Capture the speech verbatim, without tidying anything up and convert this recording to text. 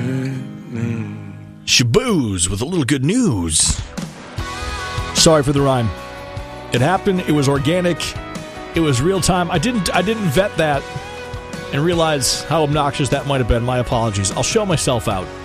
Shaboos with a little good news. Sorry for the rhyme. It happened. It was organic. It was real time. I didn't. I didn't vet that and realize how obnoxious that might have been. My apologies. I'll show myself out.